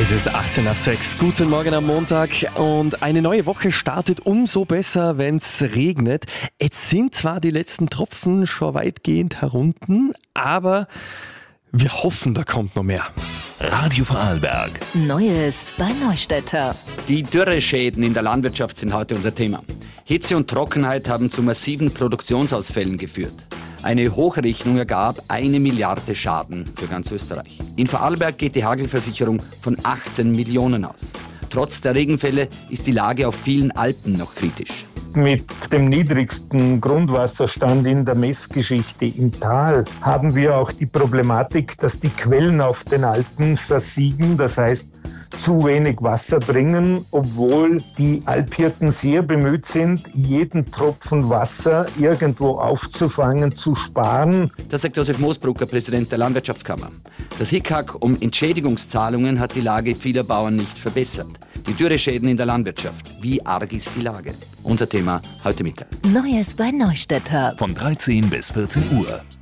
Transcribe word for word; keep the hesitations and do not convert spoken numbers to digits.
Es ist achtzehn nach sechs. Guten Morgen am Montag und eine neue Woche startet umso besser, wenn es regnet. Jetzt sind zwar die letzten Tropfen schon weitgehend herunten, aber wir hoffen, da kommt noch mehr. Radio Vorarlberg. Neues bei Neustädter. Die Dürreschäden in der Landwirtschaft sind heute unser Thema. Hitze und Trockenheit haben zu massiven Produktionsausfällen geführt. Eine Hochrechnung ergab eine Milliarde Schaden für ganz Österreich. In Vorarlberg geht die Hagelversicherung von achtzehn Millionen aus. Trotz der Regenfälle ist die Lage auf vielen Alpen noch kritisch. Mit dem niedrigsten Grundwasserstand in der Messgeschichte im Tal haben wir auch die Problematik, dass die Quellen auf den Alpen versiegen, das heißt zu wenig Wasser bringen, obwohl die Alphirten sehr bemüht sind, jeden Tropfen Wasser irgendwo aufzufangen, zu sparen. Das sagt Josef Moosbrucker, Präsident der Landwirtschaftskammer. Das Hickhack um Entschädigungszahlungen hat die Lage vieler Bauern nicht verbessert. Die Dürreschäden in der Landwirtschaft. Wie arg ist die Lage? Unser Thema heute Mittag. Neues bei Neustädter. Von dreizehn bis vierzehn Uhr.